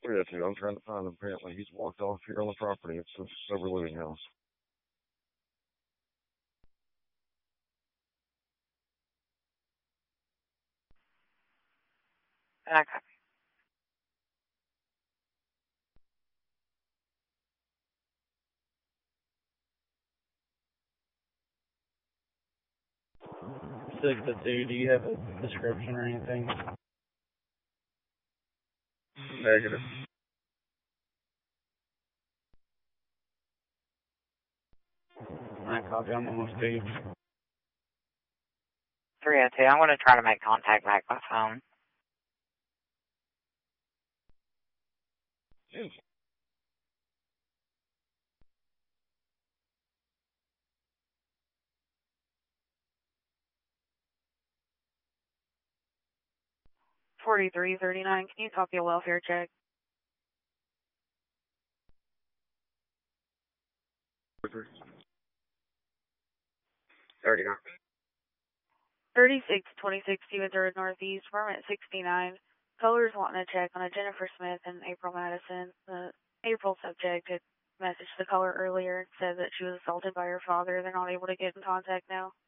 Yeah, dude, I'm trying to find him. Apparently, he's walked off here on the property. It's a Sober Living House. Okay. 6 to 2, do you have a description or anything? Negative. I copy, I'm almost to you. 302, I'm going to try to make contact back by phone. Yeah. 4339, can you copy a welfare check? 39. 3626 Stevens Road Northeast, Apartment 69. Colors wanting to check on a Jennifer Smith and April Madison. The April subject had messaged the caller earlier and said that she was assaulted by her father. They're not able to get in contact now.